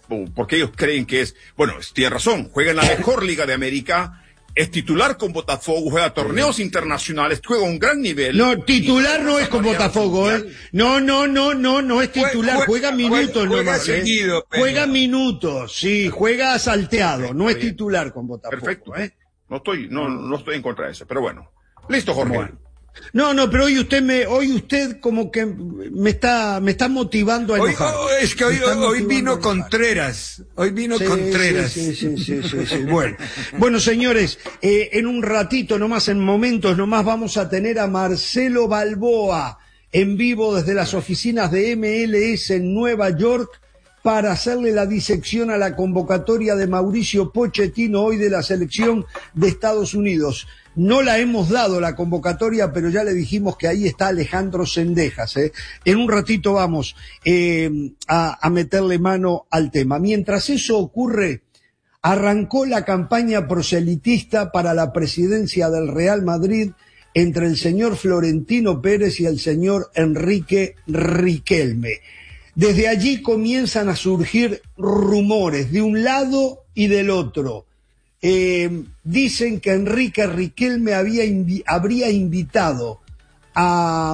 porque ellos creen que es, bueno, tiene razón, juega en la mejor liga de América, es titular con Botafogo, juega torneos internacionales, juega a un gran nivel. No, titular no es con Botafogo, ¿eh? No es titular, juega minutos nomás, seguido, pero... Juega minutos, sí, juega salteado, no es titular con Botafogo. Perfecto, no estoy en contra de eso, pero bueno. Listo, Jorge. Bueno. No, pero hoy usted como que me está motivando a enojar. Es que hoy vino Contreras. Hoy vino Contreras. Sí. Bueno, señores, en un ratito nomás, en momentos nomás, vamos a tener a Marcelo Balboa en vivo desde las oficinas de MLS en Nueva York para hacerle la disección a la convocatoria de Mauricio Pochettino hoy de la selección de Estados Unidos. No la hemos dado la convocatoria, pero ya le dijimos que ahí está Alejandro Zendejas. En un ratito vamos a meterle mano al tema. Mientras eso ocurre, arrancó la campaña proselitista para la presidencia del Real Madrid entre el señor Florentino Pérez y el señor Enrique Riquelme. Desde allí comienzan a surgir rumores de un lado y del otro. Dicen que Enrique Riquelme habría invitado a...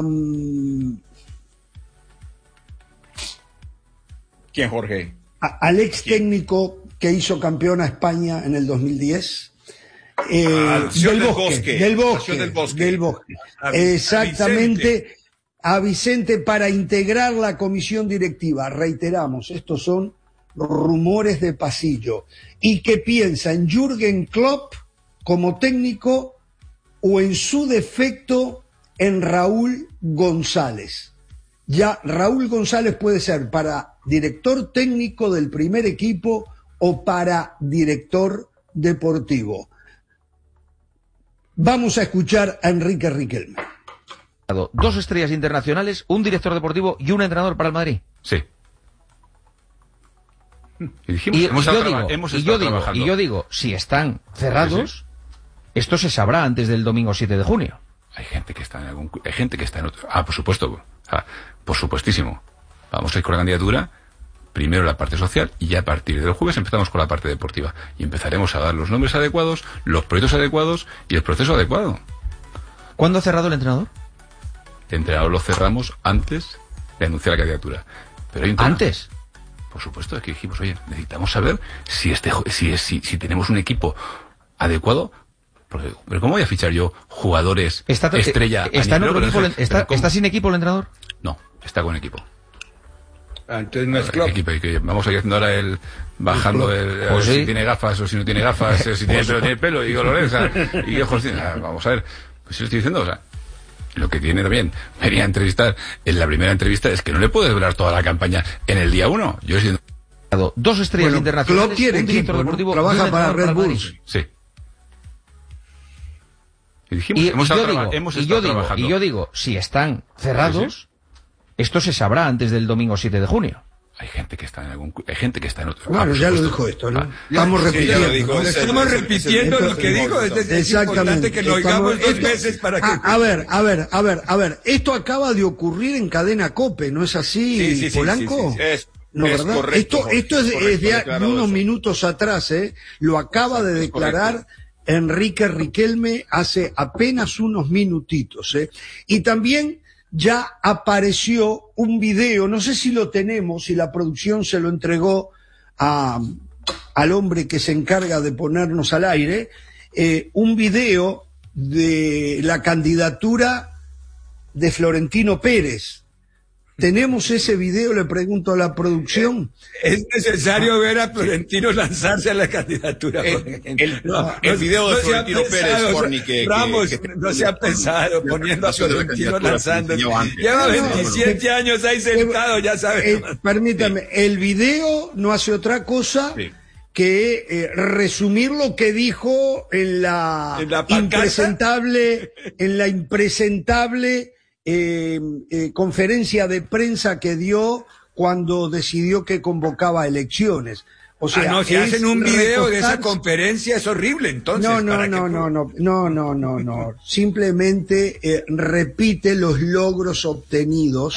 ¿Quién, Jorge? Al ex técnico que hizo campeón a España en el 2010. Del Bosque. Exactamente. A Vicente para integrar la comisión directiva. Reiteramos, estos son rumores de pasillo. ¿Y qué piensa en Jürgen Klopp como técnico o en su defecto en Raúl González? Ya Raúl González puede ser para director técnico del primer equipo o para director deportivo. Vamos a escuchar a Enrique Riquelme. 2 estrellas internacionales, un director deportivo y un entrenador para el Madrid. Sí. Y dijimos, yo digo, si están cerrados, esto se sabrá antes del domingo 7 de junio. Hay gente que está en otro. Por supuesto. Por supuestísimo. Vamos a ir con la candidatura, primero la parte social, y ya a partir del jueves empezamos con la parte deportiva. Y empezaremos a dar los nombres adecuados, los proyectos adecuados y el proceso adecuado. ¿Cuándo ha cerrado el entrenador? El entrenador lo cerramos antes de anunciar la candidatura. Pero hay un tema. ¿Antes? Por supuesto, es que dijimos, oye, necesitamos saber si tenemos un equipo adecuado. Pero ¿cómo voy a fichar yo jugadores estrella? ¿Está sin equipo el entrenador? No, está con equipo. Entonces no es Klopp. Vamos a ir haciendo ahora bajando si tiene gafas o si no tiene gafas, si tiene pelo y colores, y ojos tiene. Vamos a ver, pues lo estoy diciendo, lo que tiene también, venía a entrevistar en la primera entrevista, es que no le puedes hablar toda la campaña en el día 1. Yo he sido... 2 estrellas internacionales, Klopp tiene un director equipo, deportivo, trabaja para Red Bull. Sí. Y dijimos, yo digo, si están cerrados, esto se sabrá antes del domingo 7 de junio. Hay gente que está en otro. Bueno, ya lo dijo esto, ¿no? Estamos repitiendo. Estamos repitiendo lo que dijo. Es importante que lo oigamos 2 veces para que... A ver. Esto acaba de ocurrir en Cadena COPE, ¿no es así, Polanco? Sí. No, es ¿verdad? correcto, Esto es de unos minutos atrás, lo acaba de declarar Enrique Riquelme hace apenas unos minutitos, Y también ya apareció un video, no sé si lo tenemos, si la producción se lo entregó al hombre que se encarga de ponernos al aire, un video de la candidatura de Florentino Pérez. ¿Tenemos ese video? Le pregunto a la producción. Es necesario ver a Florentino lanzarse a la candidatura. El video de Florentino Pérez, Forni, no se ha pensado poniendo a Florentino lanzando. Lleva 27 años ahí sentado, ya sabes. Permítame, el video no hace otra cosa que resumir lo que dijo en la impresentable conferencia de prensa que dio cuando decidió que convocaba elecciones. O sea, no, si hacen un video de esa conferencia es horrible, entonces. No. Simplemente repite los logros obtenidos.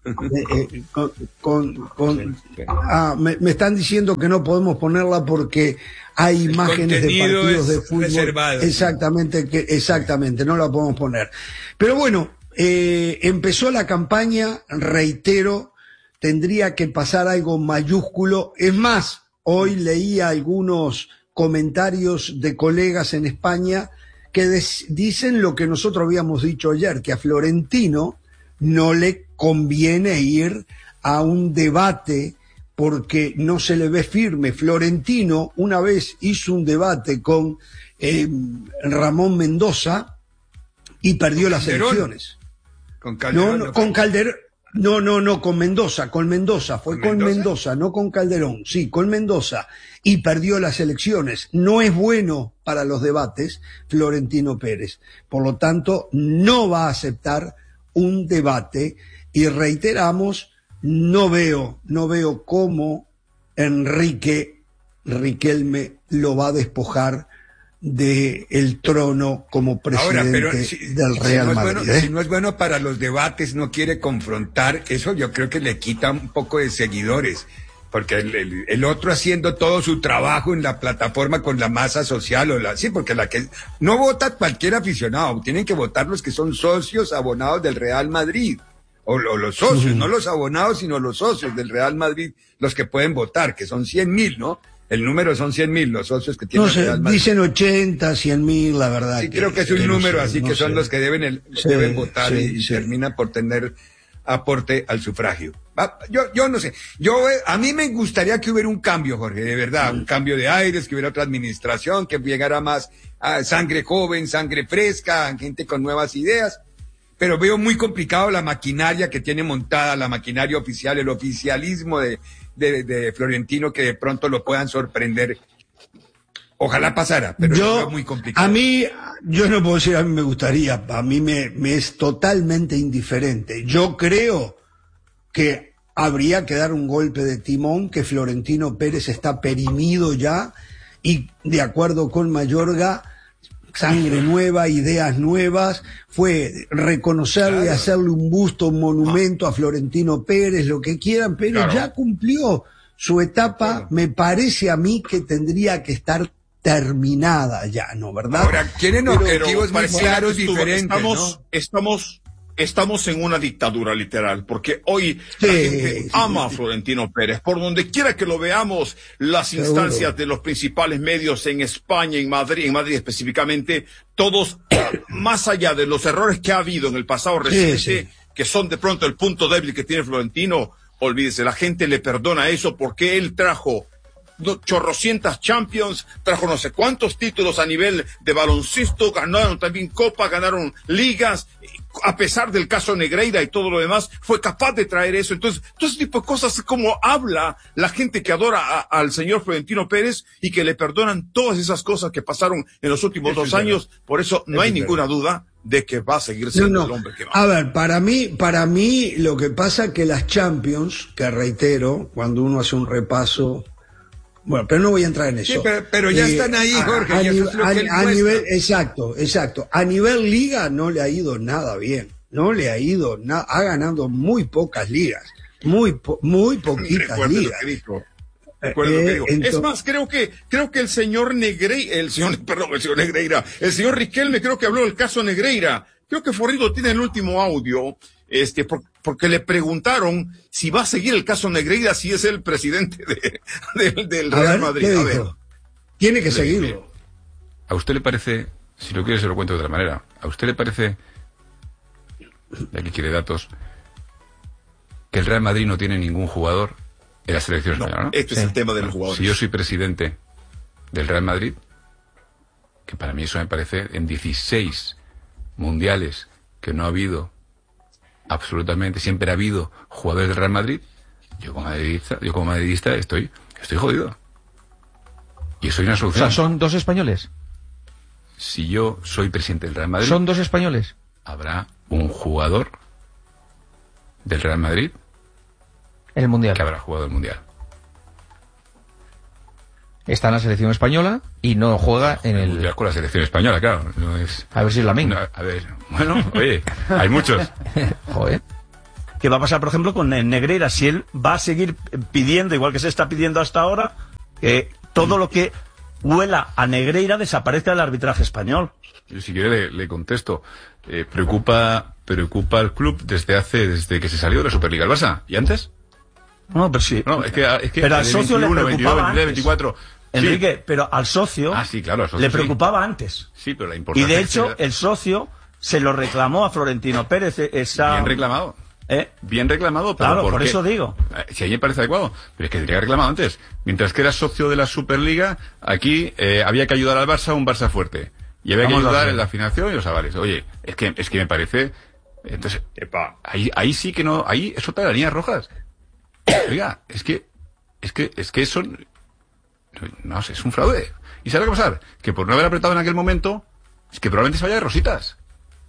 Me están diciendo que no podemos ponerla porque hay imágenes de partidos de fútbol. Reservado. Exactamente, no la podemos poner. Pero bueno, empezó la campaña, reitero, tendría que pasar algo mayúsculo. Es más, hoy leía algunos comentarios de colegas en España que dicen lo que nosotros habíamos dicho ayer, que a Florentino no le conviene ir a un debate porque no se le ve firme. Florentino una vez hizo un debate con Ramón Mendoza y perdió las elecciones. Con Calderón. Con Calderón. No, con Mendoza, fue con Mendoza, no con Calderón, sí, con Mendoza, y perdió las elecciones. No es bueno para los debates Florentino Pérez, por lo tanto no va a aceptar un debate, y reiteramos, no veo cómo Riquelme lo va a despojar del trono como presidente del Real Madrid. Si no es bueno para los debates, no quiere confrontar, eso yo creo que le quita un poco de seguidores, porque el otro haciendo todo su trabajo en la plataforma con la masa social, porque la que no vota cualquier aficionado, tienen que votar los que son socios abonados del Real Madrid, o los socios, no los abonados, sino los socios del Real Madrid, los que pueden votar, que son 100.000, ¿no? El número son 100.000 los socios que tienen. No sé, dicen 80, 100.000, la verdad. Sí, creo que es un número así, que son los que deben votar y terminan por tener aporte al sufragio. Yo no sé. A mí me gustaría que hubiera un cambio, Jorge, de verdad, un cambio de aires, que hubiera otra administración, que llegara más sangre joven, sangre fresca, gente con nuevas ideas. Pero veo muy complicado la maquinaria que tiene montada, la maquinaria oficial, el oficialismo de Florentino, que de pronto lo puedan sorprender. Ojalá pasara, pero lo veo muy complicado. Yo no puedo decir, a mí me gustaría, a mí me es totalmente indiferente. Yo creo que habría que dar un golpe de timón, que Florentino Pérez está perimido ya, y de acuerdo con Mayorga, sangre nueva, ideas nuevas, fue reconocerle, hacerle un busto, un monumento a Florentino Pérez, lo que quieran, pero ya cumplió su etapa, me parece a mí que tendría que estar terminada ya, ¿no? ¿Verdad? Ahora, tienen objetivos muy claros, diferentes, Estamos en una dictadura literal, porque hoy la gente ama a Florentino Pérez. Por donde quiera que lo veamos, las instancias de los principales medios en España, en Madrid específicamente, todos, más allá de los errores que ha habido en el pasado reciente, que son de pronto el punto débil que tiene Florentino, olvídese, la gente le perdona eso porque él trajo chorrocientas Champions, trajo no sé cuántos títulos a nivel de baloncesto, ganaron también copas, ganaron ligas, a pesar del caso Negreira y todo lo demás, fue capaz de traer eso. Entonces, todo ese tipo de cosas, como habla la gente que adora al señor Florentino Pérez y que le perdonan todas esas cosas que pasaron en los últimos 2 años. Por eso no hay ninguna duda de que va a seguir siendo el hombre que va. A ver, para mí lo que pasa es que las Champions, que reitero, cuando uno hace un repaso, bueno, pero no voy a entrar en eso. Sí, pero ya están ahí, Jorge. Exacto. A nivel liga no le ha ido nada bien. No le ha ido nada. Ha ganado muy pocas ligas. Muy poquitas ligas. Es más, creo que el señor Riquelme creo que habló del caso Negreira. Creo que Forrido tiene el último audio, porque le preguntaron si va a seguir el caso Negreira, si es el presidente del Real Madrid. A ver. Tiene que seguirlo. ¿A usted le parece, si lo quiere se lo cuento de otra manera, a usted le parece, ya que quiere datos, que el Real Madrid no tiene ningún jugador en la selección española, ¿no? Este es el tema de los jugadores. Si yo soy presidente del Real Madrid, que para mí eso me parece, en 16 mundiales que no ha habido absolutamente, siempre ha habido jugadores del Real Madrid, yo como madridista estoy jodido. Y eso es una solución. O sea, ¿son 2 españoles? Si yo soy presidente del Real Madrid, ¿son 2 españoles? Habrá un jugador del Real Madrid en el Mundial que habrá jugado el Mundial. está en la selección española y no juega en el... Mundial con la selección española, claro. No es... A ver si es la misma. A ver, bueno, oye, hay muchos. Joder. ¿Qué va a pasar, por ejemplo, con Negreira? Si él va a seguir pidiendo, igual que se está pidiendo hasta ahora, que todo lo que huela a Negreira desaparezca del arbitraje español. Yo, si quiere, le contesto. Preocupa al club desde que se salió de la Superliga el Barça. ¿Y antes? No, pero sí. No, es que pero al socio 21, le preocupaba 22, 23, 24. Enrique, Sí. pero al socio, claro, al socio le preocupaba antes. Sí, pero la importancia... Y de hecho, el socio se lo reclamó a Florentino Pérez. Bien reclamado. Bien reclamado, pero claro, por eso digo. Si a mí me parece adecuado, pero es que tendría que haber reclamado antes. Mientras que era socio de la Superliga, aquí había que ayudar al Barça a un Barça fuerte. Y había que ayudar en la financiación y los avales. Oye, es que me parece... Entonces, ahí sí que no... Ahí es otra de las líneas rojas. Oiga, es que son... No sé, es un fraude. ¿Y sabe lo que va a pasar? Que por no haber apretado en aquel momento, es que probablemente se vaya de rositas.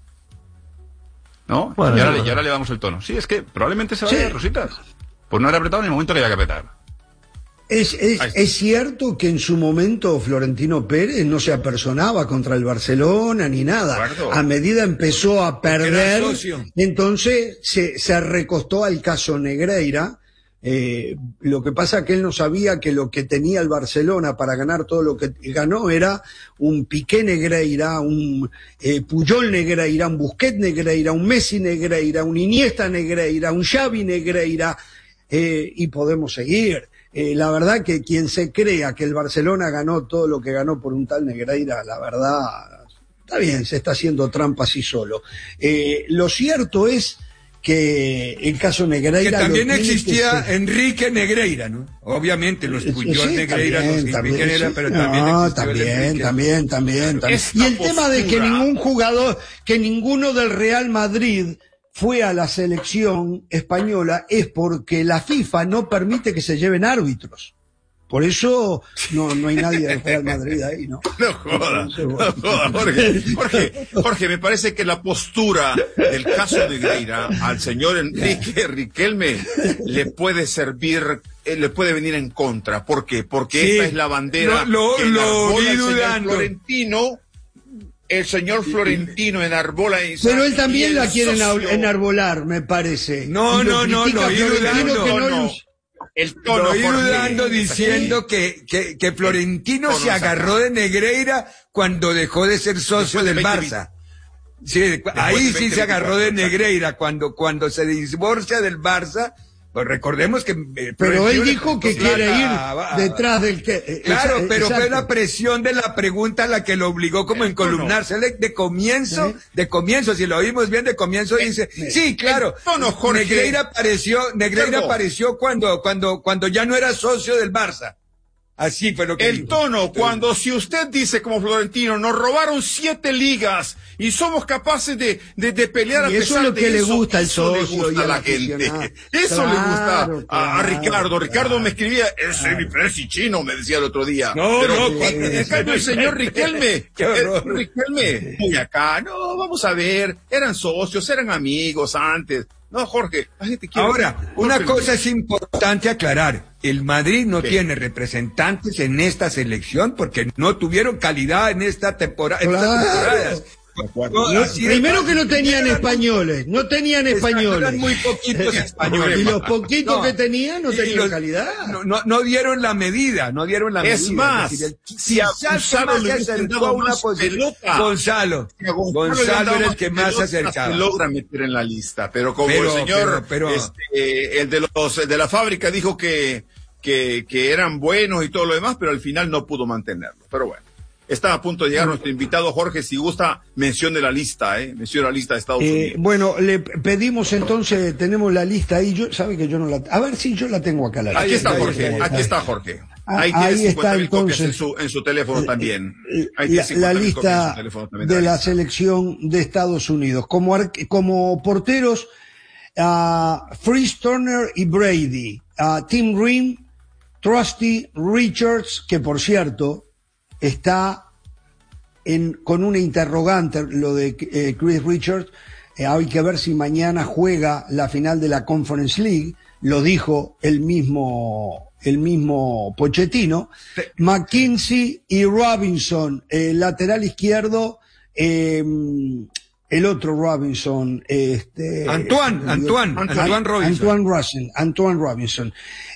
¿No? Bueno, y ahora le damos el tono. Sí, es que probablemente se vaya de rositas. Por no haber apretado en el momento que había que apretar. Es cierto que en su momento Florentino Pérez no se apersonaba contra el Barcelona ni nada. A medida empezó a perder, entonces se recostó al caso Negreira. Lo que pasa es que él no sabía que lo que tenía el Barcelona para ganar todo lo que ganó era un Piqué Negreira, un Puyol Negreira, un Busquets Negreira, un Messi Negreira, un Iniesta Negreira, un Xavi Negreira, y podemos seguir. La verdad que quien se crea que el Barcelona ganó todo lo que ganó por un tal Negreira, la verdad, está bien, se está haciendo trampa así solo. Lo cierto es que el caso Negreira... Que también existía Enrique Negreira, ¿no? Obviamente, los Puyol Negreira, los Enrique Negreira, pero también también. Y el tema de que ningún jugador, que ninguno del Real Madrid fue a la selección española es porque la FIFA no permite que se lleven árbitros. Por eso no hay nadie del Real Madrid ahí, ¿no? No joda, Jorge, me parece que la postura del caso de Negreira al señor Enrique Riquelme le puede servir, le puede venir en contra. ¿Por qué? Porque esta es la bandera que enarbola el señor Florentino. El señor Florentino enarbola... Pero él también la quiere enarbolar, me parece. No, lo oí dudando. El tono, lo oí dudando diciendo que Florentino se agarró de Negreira cuando dejó de ser socio del Barça. Sí, ahí sí se agarró de Negreira, cuando se divorcia del Barça. Pues recordemos que... pero él dijo que quiere ir detrás del que... Claro, pero fue la presión de la pregunta la que lo obligó como a encolumnarse de comienzo, si lo oímos bien de comienzo, dice, sí, claro, Negreira apareció cuando ya no era socio del Barça. Así fue lo que dijo. Tono, cuando si usted dice como Florentino, nos robaron 7 ligas y somos capaces de pelear a pesar de eso. Eso es lo que le gusta al socio. Eso le gusta a la gente. Eso le gusta a Ricardo. Ricardo me escribía, ese mi presi chino, me decía el otro día. El señor Riquelme, muy acá, vamos a ver, eran socios, eran amigos antes. No, Jorge, la gente quiere... Ahora, una cosa es importante aclarar. El Madrid no tiene representantes en esta selección porque no tuvieron calidad en esta temporada. Primero que no tenían españoles. Eran muy poquitos españoles. Y los poquitos que tenían no tenían calidad. No dieron la medida, Es más, si a Gonzalo le acercó una pelota, Gonzalo era el que más se acercaba. Se logra meter en la lista, pero como el señor, el de la fábrica dijo que eran buenos y todo lo demás, pero al final no pudo mantenerlo. Pero bueno. Está a punto de llegar nuestro invitado Jorge, si gusta, mencione la lista, mencione la lista de Estados Unidos. Bueno, le pedimos entonces, tenemos la lista ahí, sabe que yo no la, a ver si yo la tengo acá la lista. Aquí está Jorge. Ahí está entonces en su teléfono también. La lista de la selección de Estados Unidos. Como porteros, Fritz Turner y Brady, Tim Green, Trusty Richards, que por cierto, está con una interrogante lo de Chris Richards. Hay que ver si mañana juega la final de la Conference League. Lo dijo el mismo el mismo Pochettino. McKenzie y Robinson, lateral izquierdo, el otro Robinson, Antoine Robinson.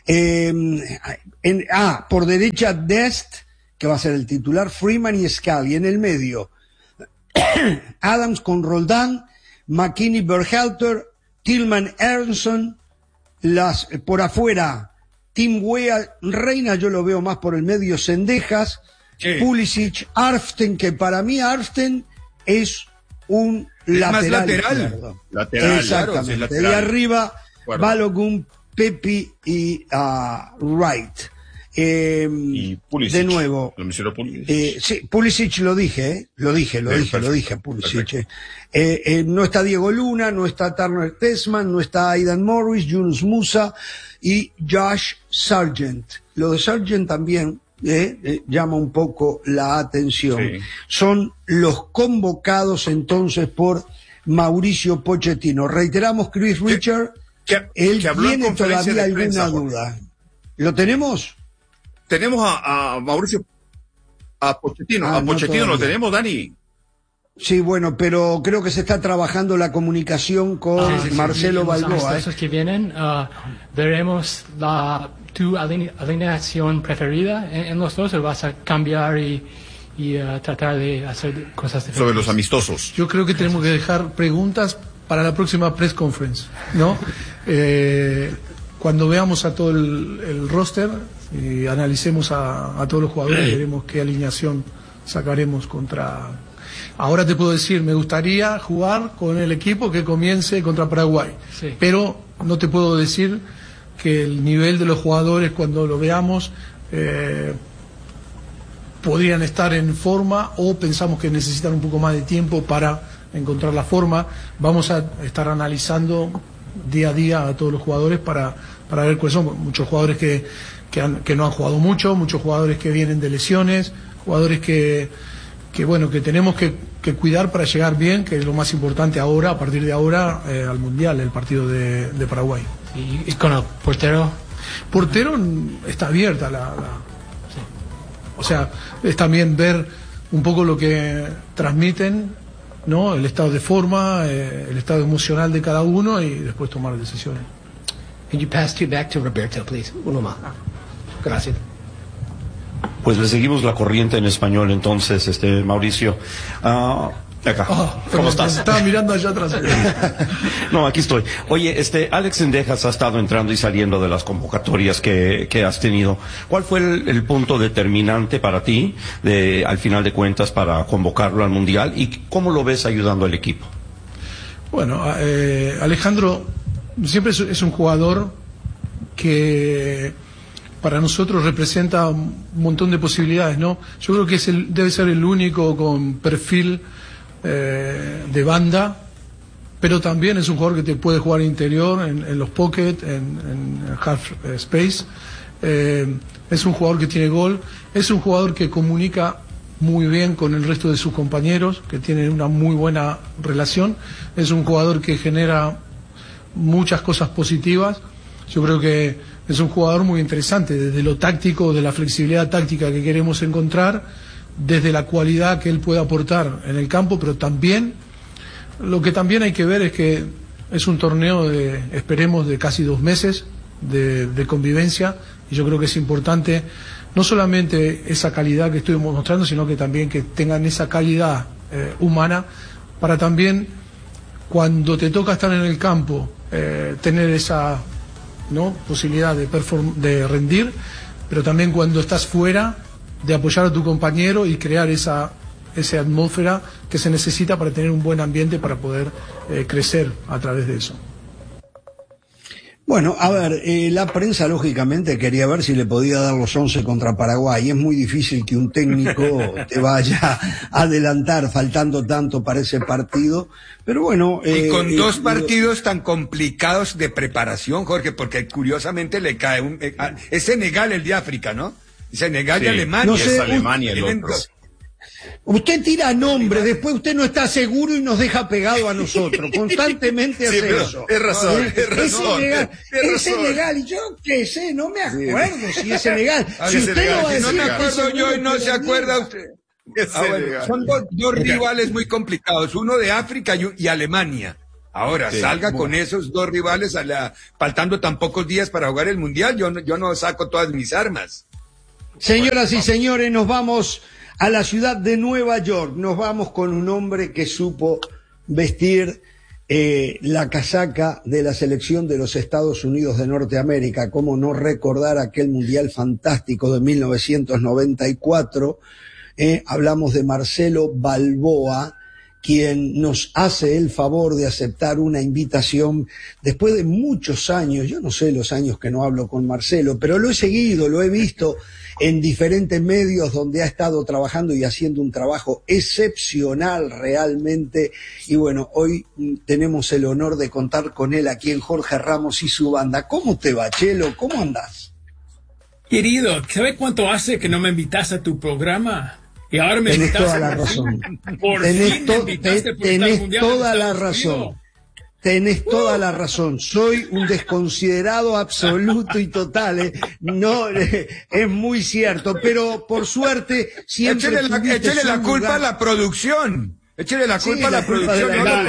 Por derecha Dest, que va a ser el titular, Freeman y Scully. En el medio, Adams con Roldán, McKinney, Berhalter, Tillman, Aronson. Por afuera, Tim Weah, Reina, yo lo veo más por el medio, Cendejas, Pulisic, Arften, que para mí Arften es un lateral. Lateral. Exactamente. Claro, lateral. Y arriba, Balogun, Pepi y Wright. Y Pulisic. De nuevo. Lo mencionó Pulisic. Sí, Pulisic lo dije, Pulisic. No está Diego Luna, no está Turner Tessman, no está Aidan Morris, Yunus Musa y Josh Sargent. Lo de Sargent también llama un poco la atención. Sí. Son los convocados entonces por Mauricio Pochettino. Reiteramos, Chris Richard, él tiene todavía alguna duda. ¿Lo tenemos? Tenemos a Mauricio, a Pochettino. A Pochettino lo tenemos, Dani. Sí, bueno, pero creo que se está trabajando la comunicación con Marcelo Balboa. Los que vienen, veremos tu alineación preferida en los dos, o vas a cambiar y tratar de hacer cosas diferentes. Sobre los amistosos. Yo creo que tenemos que dejar preguntas para la próxima press conference, ¿no? Cuando veamos a todo el roster y analicemos a todos los jugadores, veremos qué alineación sacaremos contra. Ahora te puedo decir, me gustaría jugar con el equipo que comience contra Paraguay, pero no te puedo decir que el nivel de los jugadores cuando lo veamos podrían estar en forma, o pensamos que necesitan un poco más de tiempo para encontrar la forma. Vamos a estar analizando día a día a todos los jugadores para ver cuáles son. Muchos jugadores que no han jugado mucho, muchos jugadores que vienen de lesiones, jugadores que tenemos que cuidar para llegar bien, que es lo más importante ahora, a partir de ahora, al Mundial, el partido de Paraguay. ¿Y con el portero? Portero está abierta o sea, es también ver un poco lo que transmiten, ¿no? El estado de forma, el estado emocional de cada uno, y después tomar decisiones. Can you pass it back to Roberto, please? Uno más. Gracias. Pues le seguimos la corriente en español, entonces, Mauricio. Acá. ¿Cómo estás? Estaba mirando allá atrás. No, aquí estoy. Oye, Alex Cendejas ha estado entrando y saliendo de las convocatorias que has tenido. ¿Cuál fue el punto determinante para ti, al final de cuentas, para convocarlo al Mundial? ¿Y cómo lo ves ayudando al equipo? Bueno, Alejandro siempre es un jugador que para nosotros representa un montón de posibilidades, ¿no? Yo creo que debe ser el único con perfil de banda, pero también es un jugador que te puede jugar interior, en los pocket, en half space. Es un jugador que tiene gol, es un jugador que comunica muy bien con el resto de sus compañeros, que tienen una muy buena relación. Es un jugador que genera muchas cosas positivas. Yo creo que es un jugador muy interesante, desde lo táctico, de la flexibilidad táctica que queremos encontrar, desde la cualidad que él puede aportar en el campo, pero también, lo que también hay que ver es que es un torneo esperemos, de casi 2 meses de convivencia, y yo creo que es importante no solamente esa calidad que estuvimos mostrando, sino que también que tengan esa calidad humana, para también, cuando te toca estar en el campo, tener esa posibilidad de rendir, pero también cuando estás fuera, de apoyar a tu compañero y crear esa atmósfera que se necesita para tener un buen ambiente, para poder crecer a través de eso. Bueno, a ver, la prensa lógicamente quería ver si le podía dar los 11 contra Paraguay. Es muy difícil que un técnico te vaya a adelantar faltando tanto para ese partido, pero bueno. Y con 2 partidos tan complicados de preparación, Jorge, porque curiosamente le cae es Senegal el de África, ¿no? Senegal y Alemania. No sé, es Alemania el otro. Usted tira nombres, después usted no está seguro y nos deja pegado a nosotros. Constantemente hace eso. Es razón, es razón. Es ilegal. Y yo qué sé, no me acuerdo si es ilegal. Si usted no va a decir, no me acuerdo yo y no se acuerda usted. Bueno, son dos rivales muy complicados, uno de África y Alemania. Ahora, salga con esos dos rivales faltando tan pocos días para jugar el Mundial, yo no saco todas mis armas. Señoras y señores, nos vamos a la ciudad de Nueva York. Nos vamos con un hombre que supo vestir la casaca de la selección de los Estados Unidos de Norteamérica. Cómo no recordar aquel Mundial fantástico de 1994. Hablamos de Marcelo Balboa, quien nos hace el favor de aceptar una invitación después de muchos años. Yo no sé los años que no hablo con Marcelo, pero lo he seguido, lo he visto en diferentes medios donde ha estado trabajando y haciendo un trabajo excepcional realmente. Y bueno, hoy tenemos el honor de contar con él aquí en Jorge Ramos y su banda. ¿Cómo te va, Chelo? ¿Cómo andás? Querido, ¿sabes cuánto hace que no me invitas a tu programa? Y ahora me tenés toda la razón. Tenés toda la razón. Tenés toda la razón. Soy un desconsiderado absoluto y total. No, es muy cierto. Pero por suerte siempre échele la culpa a la producción. Échele la culpa a la producción.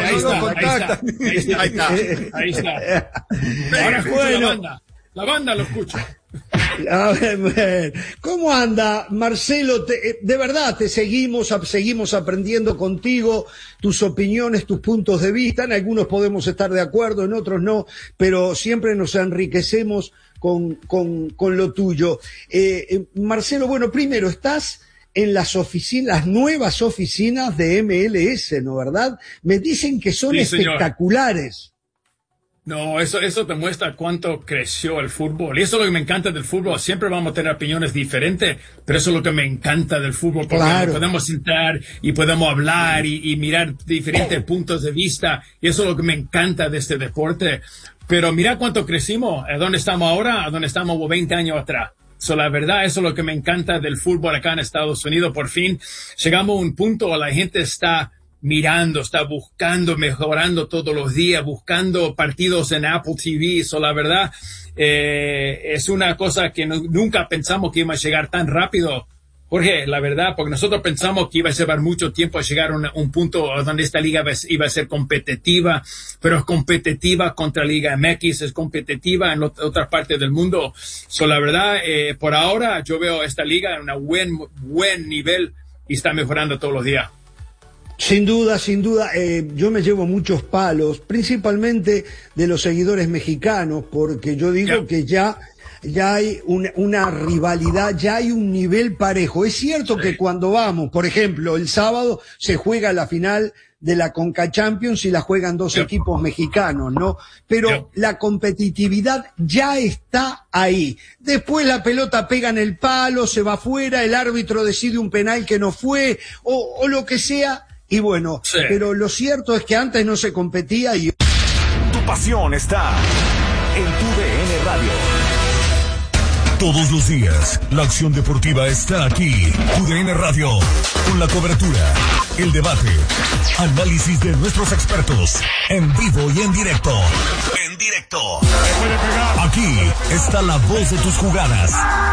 Ahí está. Ahora escucho la banda lo escucha. A ver, ¿cómo anda, Marcelo? De verdad, te seguimos aprendiendo contigo, tus opiniones, tus puntos de vista. En algunos podemos estar de acuerdo, en otros no, pero siempre nos enriquecemos con lo tuyo. Marcelo, bueno, primero, estás en las nuevas oficinas de MLS, ¿no, verdad? Me dicen que son espectaculares. No, eso te muestra cuánto creció el fútbol. Y eso es lo que me encanta del fútbol. Siempre vamos a tener opiniones diferentes, pero eso es lo que me encanta del fútbol. Porque podemos sentar y podemos hablar y mirar diferentes puntos de vista. Y eso es lo que me encanta de este deporte. Pero mira cuánto crecimos. ¿A dónde estamos ahora? ¿A dónde estamos 20 años atrás? La verdad, eso es lo que me encanta del fútbol acá en Estados Unidos. Por fin llegamos a un punto donde la gente está mirando, está buscando, mejorando todos los días, buscando partidos en Apple TV. La verdad, es una cosa que nunca pensamos que iba a llegar tan rápido. Jorge, la verdad, porque nosotros pensamos que iba a llevar mucho tiempo a llegar a un punto donde esta liga iba a ser competitiva, pero es competitiva contra Liga MX, es competitiva en otras partes del mundo. La verdad, por ahora yo veo esta liga en un buen nivel y está mejorando todos los días. Sin duda, yo me llevo muchos palos, principalmente de los seguidores mexicanos, porque yo digo que ya hay una rivalidad, ya hay un nivel parejo. Es cierto que cuando vamos, por ejemplo, el sábado se juega la final de la Conca Champions y la juegan dos equipos mexicanos, ¿no? Pero la competitividad ya está ahí. Después la pelota pega en el palo, se va afuera, el árbitro decide un penal que no fue, o lo que sea. Y bueno, pero lo cierto es que antes no se competía y... Tu pasión está en tu DN Radio. Todos los días, la acción deportiva está aquí. Tu DN Radio, con la cobertura, el debate, análisis de nuestros expertos, en vivo y en directo. Aquí está la voz de tus jugadas.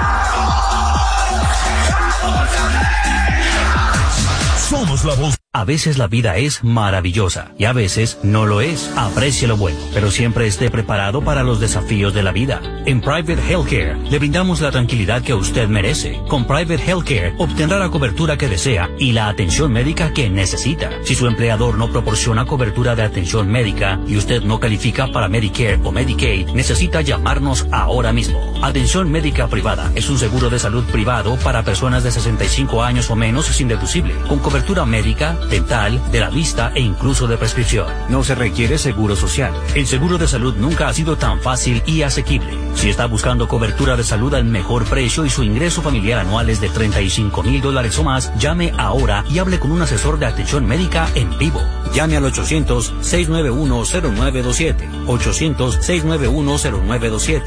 Somos la voz. A veces la vida es maravillosa y a veces no lo es. Aprecie lo bueno, pero siempre esté preparado para los desafíos de la vida. En Private Healthcare le brindamos la tranquilidad que usted merece. Con Private Healthcare obtendrá la cobertura que desea y la atención médica que necesita. Si su empleador no proporciona cobertura de atención médica y usted no califica para Medicare o Medicaid, necesita llamarnos ahora mismo. Atención médica privada es un seguro de salud privado para personas de 65 años o menos sin deducible, con cobertura médica, dental, de la vista e incluso de prescripción. No se requiere seguro social. El seguro de salud nunca ha sido tan fácil y asequible. Si está buscando cobertura de salud al mejor precio y su ingreso familiar anual es de $35,000 o más, llame ahora y hable con un asesor de atención médica en vivo. Llame al 800-691-0927. 800-691-0927.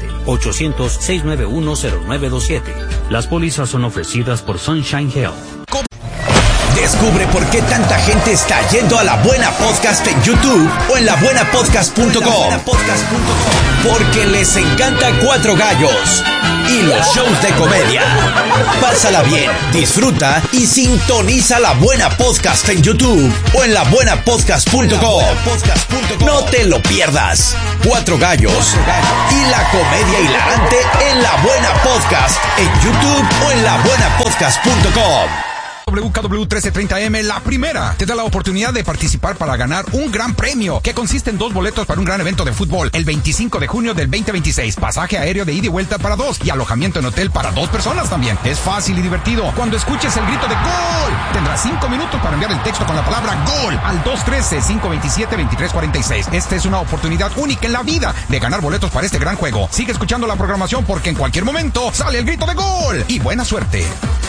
800-691-0927. Las pólizas son ofrecidas por Sunshine Health. Descubre por qué tanta gente está yendo a La Buena Podcast en YouTube o en labuenapodcast.com. Porque les encanta Cuatro Gallos y los shows de comedia. Pásala bien, disfruta y sintoniza La Buena Podcast en YouTube o en labuenapodcast.com. No te lo pierdas. Cuatro Gallos y la comedia hilarante en La Buena Podcast en YouTube o en labuenapodcast.com. WKW 1330M, la primera, te da la oportunidad de participar para ganar un gran premio, que consiste en 2 boletos para un gran evento de fútbol, el 25 de junio del 2026, pasaje aéreo de ida y vuelta para 2, y alojamiento en hotel para 2 personas también. Es fácil y divertido. Cuando escuches el grito de ¡Gol!, tendrás 5 minutos para enviar el texto con la palabra ¡Gol! al 213-527-2346. Esta es una oportunidad única en la vida de ganar boletos para este gran juego. Sigue escuchando la programación porque en cualquier momento sale el grito de ¡Gol! Y buena suerte.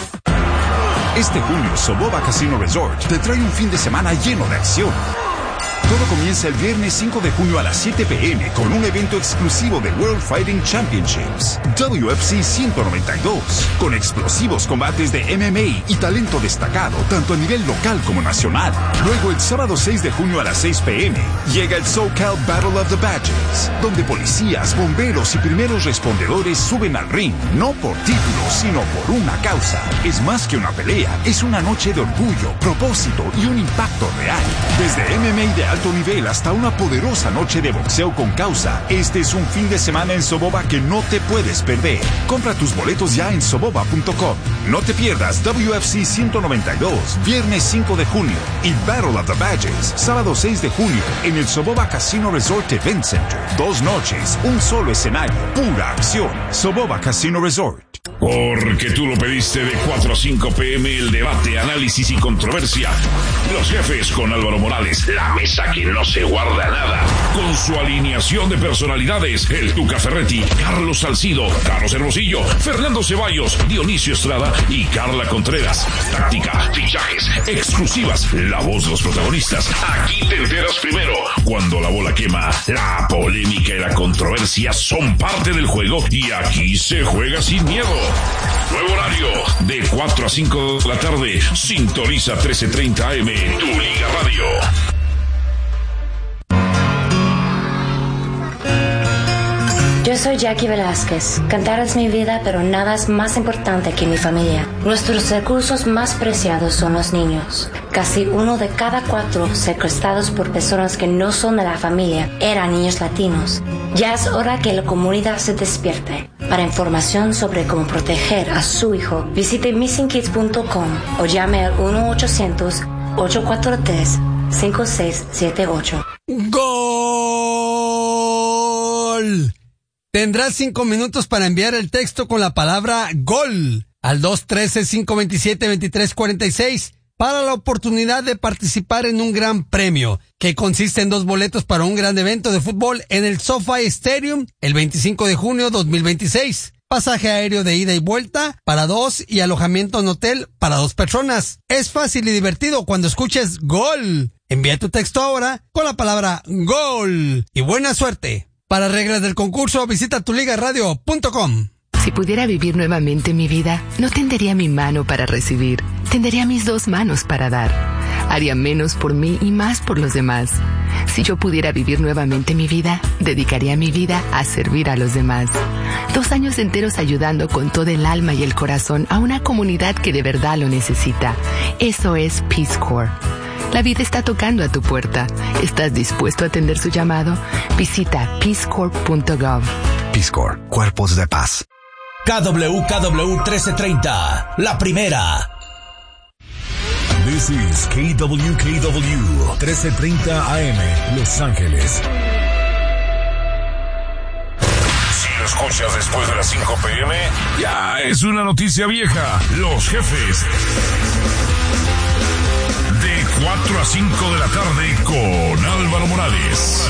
Este junio, Soboba Casino Resort te trae un fin de semana lleno de acción. Todo comienza el viernes 5 de junio a las 7 p.m. con un evento exclusivo de World Fighting Championships, WFC 192, con explosivos combates de MMA y talento destacado, tanto a nivel local como nacional. Luego, el sábado 6 de junio a las 6 p.m., llega el SoCal Battle of the Badges, donde policías, bomberos y primeros respondedores suben al ring, no por títulos, sino por una causa. Es más que una pelea, es una noche de orgullo, propósito y un impacto real. Desde MMA de alto nivel hasta una poderosa noche de boxeo con causa. Este es un fin de semana en Soboba que no te puedes perder. Compra tus boletos ya en soboba.com. No te pierdas WFC 192, viernes 5 de junio, y Battle of the Badges, sábado 6 de junio, en el Soboba Casino Resort Event Center. 2 noches, un solo escenario, pura acción. Soboba Casino Resort. Porque tú lo pediste, de 4 a 5 p.m. el debate, análisis y controversia. Los jefes con Álvaro Morales, la mesa que no se guarda nada. Con su alineación de personalidades, el Tuca Ferretti, Carlos Salcido, Carlos Hermosillo, Fernando Ceballos, Dionisio Estrada y Carla Contreras. Táctica, fichajes, exclusivas, la voz de los protagonistas. Aquí te enteras primero. Cuando la bola quema, la polémica y la controversia son parte del juego y aquí se juega sin miedo. Nuevo horario, de 4 a 5 de la tarde. Sintoniza 1330 AM, tu Liga Radio. Yo soy Jackie Velázquez. Cantar es mi vida, pero nada es más importante que mi familia. Nuestros recursos más preciados son los niños. Casi 1 de cada 4 secuestrados por personas que no son de la familia eran niños latinos. Ya es hora que la comunidad se despierte. Para información sobre cómo proteger a su hijo, visite missingkids.com o llame al 1-800-843-5678. ¡Gol! Tendrás 5 minutos para enviar el texto con la palabra GOL al 213-527-2346 para la oportunidad de participar en un gran premio que consiste en 2 boletos para un gran evento de fútbol en el SoFi Stadium el 25 de junio 2026. Pasaje aéreo de ida y vuelta para 2 y alojamiento en hotel para 2 personas. Es fácil y divertido cuando escuches GOL. Envía tu texto ahora con la palabra GOL y buena suerte. Para reglas del concurso, visita tuligaradio.com. Si pudiera vivir nuevamente mi vida, no tendería mi mano para recibir, tendería mis 2 manos para dar. Haría menos por mí y más por los demás. Si yo pudiera vivir nuevamente mi vida, dedicaría mi vida a servir a los demás. 2 años enteros ayudando con todo el alma y el corazón a una comunidad que de verdad lo necesita. Eso es Peace Corps. La vida está tocando a tu puerta. ¿Estás dispuesto a atender su llamado? Visita peacecorps.gov. Peace Corps, Cuerpos de Paz. KWKW 1330, la primera. This is KWKW 1330 AM, Los Ángeles. Si lo escuchas después de las 5 p.m., ya es una noticia vieja. Los jefes. De 4 a 5 de la tarde con Álvaro Morales.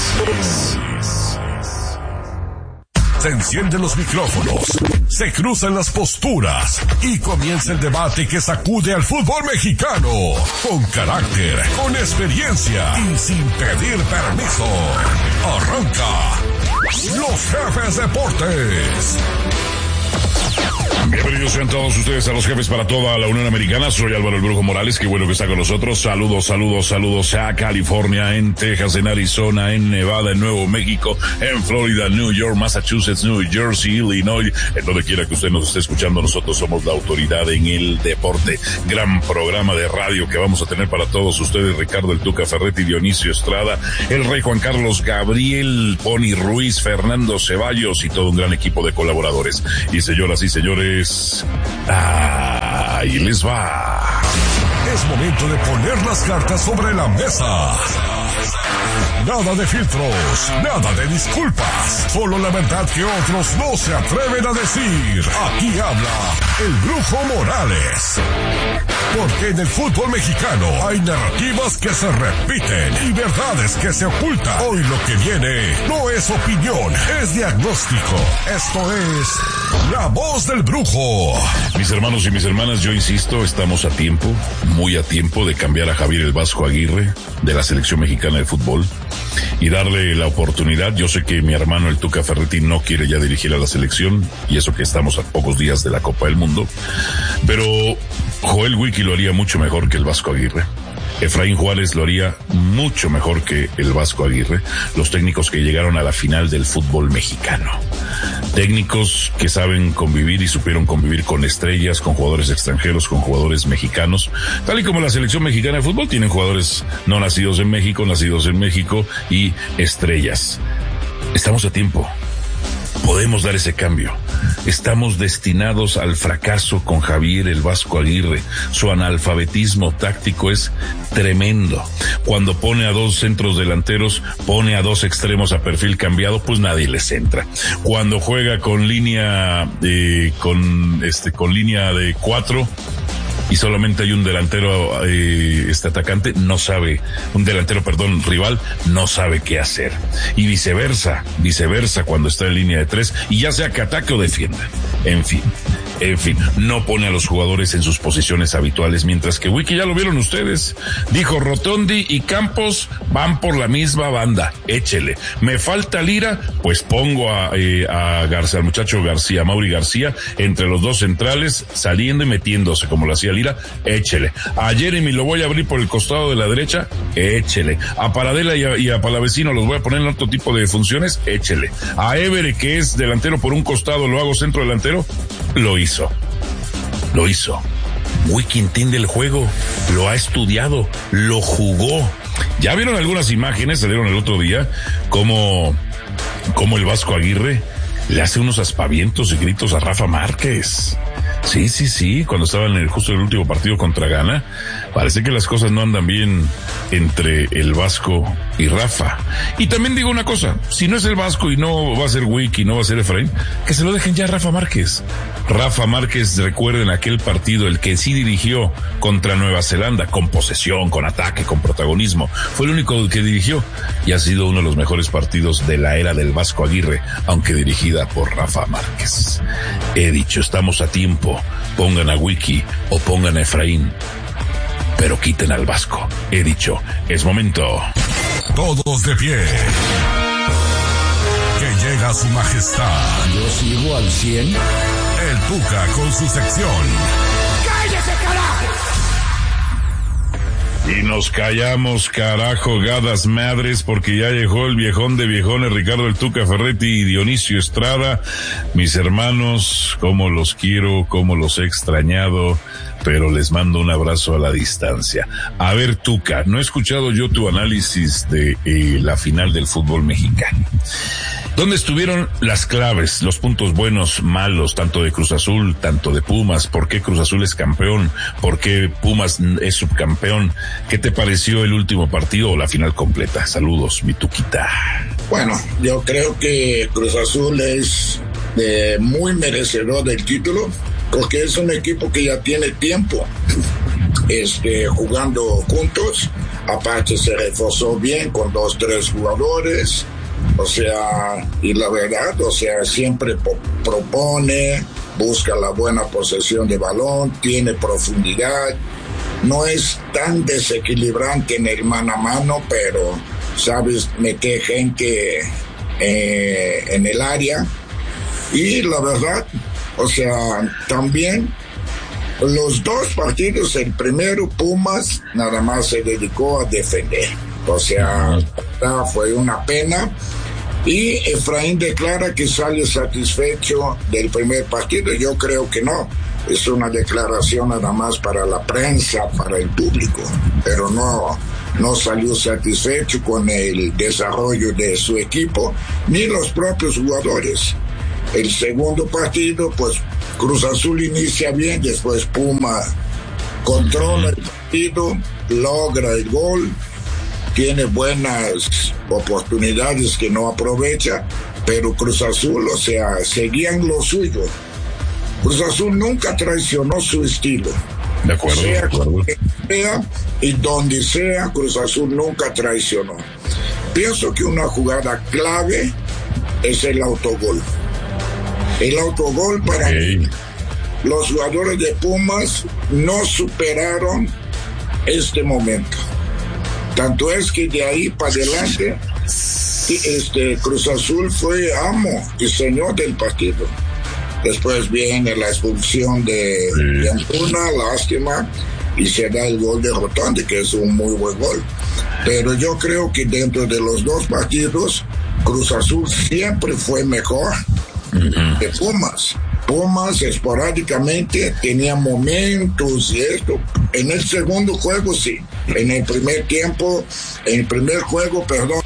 Se encienden los micrófonos, se cruzan las posturas y comienza el debate que sacude al fútbol mexicano. Con carácter, con experiencia y sin pedir permiso. Arranca Los Jefes Deportes. Bienvenidos sean todos ustedes a los jefes para toda la Unión Americana. Soy Álvaro el Brujo Morales, qué bueno que está con nosotros. Saludos a California, en Texas, en Arizona, en Nevada, en Nuevo México, en Florida, New York, Massachusetts, New Jersey, Illinois, en donde quiera que usted nos esté escuchando. Nosotros somos la autoridad en el deporte. Gran programa de radio que vamos a tener para todos ustedes. Ricardo el Tuca Ferretti, Dionisio Estrada, el Rey Juan Carlos Gabriel, Pony Ruiz, Fernando Ceballos y todo un gran equipo de colaboradores. Y señoras y señores, ahí les va. Es momento de poner las cartas sobre la mesa. Nada de filtros, nada de disculpas, solo la verdad que otros no se atreven a decir. Aquí habla el Brujo Morales. Porque en el fútbol mexicano hay narrativas que se repiten y verdades que se ocultan. Hoy lo que viene no es opinión, es diagnóstico. Esto es La Voz del Brujo. Mis hermanos y mis hermanas, yo insisto, estamos a tiempo, muy a tiempo de cambiar a Javier el Vasco Aguirre de la selección mexicana de fútbol y darle la oportunidad. Yo sé que mi hermano el Tuca Ferretti no quiere ya dirigir a la selección, y eso que estamos a pocos días de la Copa del Mundo, pero Joel Wiki lo haría mucho mejor que el Vasco Aguirre. Efraín Juárez lo haría mucho mejor que el Vasco Aguirre, los técnicos que llegaron a la final del fútbol mexicano. Técnicos que saben convivir y supieron convivir con estrellas, con jugadores extranjeros, con jugadores mexicanos, tal y como la selección mexicana de fútbol tienen jugadores no nacidos en México, nacidos en México y estrellas. Estamos a tiempo. Podemos dar ese cambio. Estamos destinados al fracaso con Javier el Vasco Aguirre. Su analfabetismo táctico es tremendo. Cuando pone a dos centros delanteros, pone a dos extremos a perfil cambiado, pues nadie les entra. Cuando juega con línea con línea de 4 y solamente hay un delantero atacante, rival, no sabe qué hacer. Y viceversa, cuando está en línea de 3, y ya sea que ataque o defienda. En fin, no pone a los jugadores en sus posiciones habituales, mientras que Wiki, ya lo vieron ustedes, dijo Rotondi y Campos van por la misma banda, échele. Me falta Lira, pues pongo a García, al muchacho García, Mauri García, entre los dos centrales, saliendo y metiéndose como lo hacía Lira, échele. A Jeremy lo voy a abrir por el costado de la derecha, échele. A Paradela y a Palavecino los voy a poner en otro tipo de funciones, échele. A Évere, que es delantero por un costado, lo hago centro delantero, lo hizo. Wiki entiende el juego, lo ha estudiado, lo jugó. Ya vieron algunas imágenes, salieron el otro día, como el Vasco Aguirre le hace unos aspavientos y gritos a Rafa Márquez. Sí, cuando estaba justo en el último partido contra Ghana. Parece que las cosas no andan bien entre el Vasco y Rafa. Y también digo una cosa, si no es el Vasco y no va a ser Wiki, no va a ser Efraín, que se lo dejen ya a Rafa Márquez. Rafa Márquez, recuerden aquel partido, el que sí dirigió contra Nueva Zelanda, con posesión, con ataque, con protagonismo. Fue el único que dirigió y ha sido uno de los mejores partidos de la era del Vasco Aguirre, aunque dirigida por Rafa Márquez. He dicho, estamos a tiempo. Pongan a Wiki o pongan a Efraín, pero quiten al Vasco. He dicho, es momento. Todos de pie. Que llega su majestad. Yo sigo al 100. El Tuca con su sección. ¡Cállese, carajo! Y nos callamos, carajo, gadas madres, porque ya llegó el viejón de viejones, Ricardo el Tuca Ferretti y Dionisio Estrada. Mis hermanos, cómo los quiero, cómo los he extrañado, pero les mando un abrazo a la distancia. A ver, Tuca, no he escuchado yo tu análisis de la final del fútbol mexicano. ¿Dónde estuvieron las claves, los puntos buenos, malos, tanto de Cruz Azul, tanto de Pumas? ¿Por qué Cruz Azul es campeón? ¿Por qué Pumas es subcampeón? ¿Qué te pareció el último partido o la final completa? Saludos, mi Tuquita. Bueno, yo creo que Cruz Azul es muy merecedor del título, porque es un equipo que ya tiene tiempo jugando juntos. Aparte se reforzó bien con 2-3 jugadores. Y la verdad, siempre propone, busca la buena posesión de balón, tiene profundidad, no es tan desequilibrante en el mano a mano, pero sabes meter gente en el área. Y la verdad, o sea, también los dos partidos, el primero Pumas nada más se dedicó a defender, o sea, fue una pena. Y Efraín declara que sale satisfecho del primer partido. Yo creo que no. Es una declaración nada más para la prensa, para el público. Pero no salió satisfecho con el desarrollo de su equipo, ni los propios jugadores. El segundo partido, pues Cruz Azul inicia bien, después Puma controla el partido, logra el gol, tiene buenas oportunidades que no aprovecha, pero Cruz Azul, o sea, seguían lo suyo. Cruz Azul nunca traicionó su estilo. De acuerdo, sea de acuerdo. Sea y donde sea, Cruz Azul nunca traicionó. Pienso que una jugada clave es el autogol. El autogol para mí, los jugadores de Pumas no superaron este momento. Tanto es que de ahí para adelante Cruz Azul fue amo y señor del partido. Después viene la expulsión de Antuna, lástima, y se da el gol de Rotondi, que es un muy buen gol. Pero yo creo que dentro de los dos partidos, Cruz Azul siempre fue mejor que Pumas. Pumas esporádicamente tenía momentos y esto. En el segundo juego sí. En el primer juego, perdón.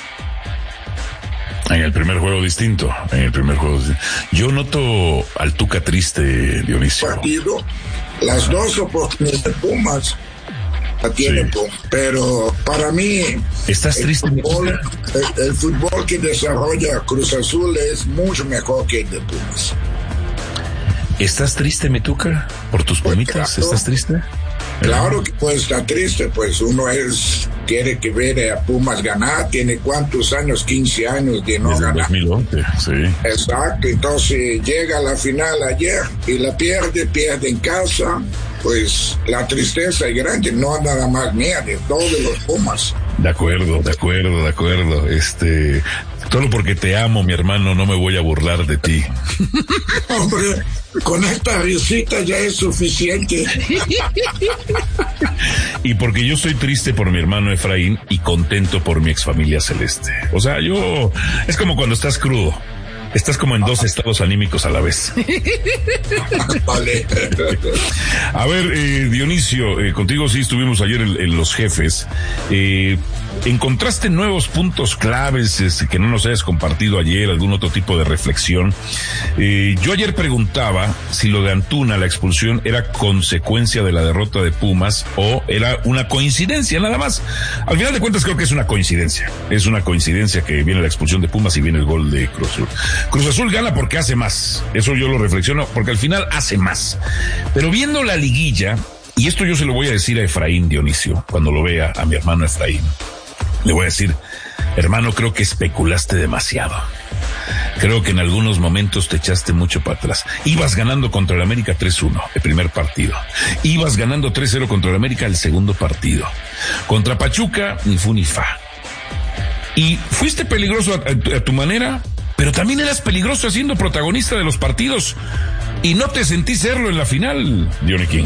En el primer juego distinto. Yo noto al Tuca triste, Dionisio. Partido, las dos oportunidades de Pumas la tiene Pumas. Pero para mí, ¿estás triste? El fútbol que desarrolla Cruz Azul es mucho mejor que el de Pumas. ¿Estás triste, Metuca? ¿Por tus Pumitas? Claro. ¿Estás triste? Claro que pues está triste, pues uno quiere que ver a Pumas ganar, tiene cuántos años, 15 años de no desde ganar. 2011, sí. Exacto, entonces llega a la final ayer y la pierde en casa, pues la tristeza es grande, no nada más mía, de todos los Pumas. De acuerdo. Solo porque te amo, mi hermano, no me voy a burlar de ti. Hombre, con esta risita ya es suficiente. Y porque yo estoy triste por mi hermano Efraín y contento por mi exfamilia celeste. O sea, es como cuando estás crudo. Estás como en dos estados anímicos a la vez. Vale. A ver, Dionisio, contigo sí estuvimos ayer en Los Jefes. ¿Encontraste nuevos puntos claves que no nos hayas compartido ayer, algún otro tipo de reflexión? Yo ayer preguntaba si lo de Antuna, la expulsión, era consecuencia de la derrota de Pumas o era una coincidencia nada más. Al final de cuentas creo que es una coincidencia. Es una coincidencia que viene la expulsión de Pumas y viene el gol de Cruz Azul. Cruz Azul gana porque hace más. Eso yo lo reflexiono, porque al final hace más. Pero viendo la liguilla, y esto yo se lo voy a decir a Efraín, Dionisio, cuando lo vea a mi hermano Efraín, le voy a decir, hermano, creo que especulaste demasiado. Creo que en algunos momentos te echaste mucho para atrás. Ibas ganando contra el América 3-1 el primer partido. Ibas ganando 3-0 contra el América el segundo partido. Contra Pachuca, ni fu ni fa. Y fuiste peligroso a tu manera, pero también eras peligroso siendo protagonista de los partidos. Y no te sentí serlo en la final, Johnny King.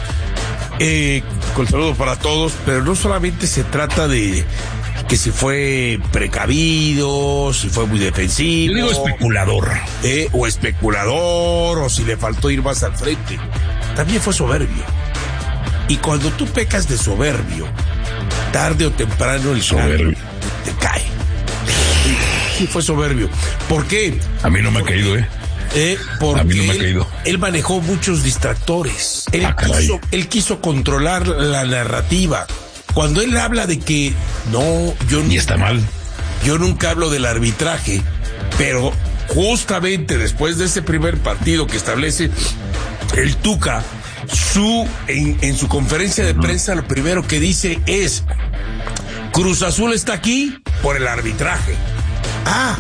Con saludo para todos, pero no solamente se trata de que si fue precavido, si fue muy defensivo. Yo digo especulador. O especulador, o si le faltó ir más al frente. También fue soberbio. Y cuando tú pecas de soberbio, tarde o temprano el soberbio te cae. Sí, fue soberbio. ¿Por qué? A mí no me ha caído, porque a mí no me ha caído. Él manejó muchos distractores. Él quiso controlar la narrativa. Cuando él habla de que y está mal. Yo nunca hablo del arbitraje, pero justamente después de ese primer partido que establece el Tuca, en su conferencia de prensa, lo primero que dice es: Cruz Azul está aquí por el arbitraje.